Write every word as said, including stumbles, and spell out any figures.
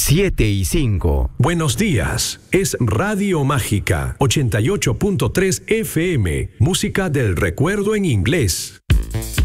siete y cinco. Buenos días, es Radio Mágica ochenta y ocho punto tres F M, música del recuerdo en inglés.